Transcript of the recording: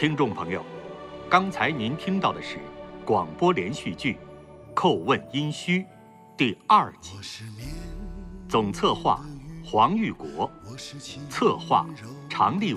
听众朋友，刚才您听到的是广播连续剧《叩问殷墟》第2集，总策划黄玉国，策划常丽。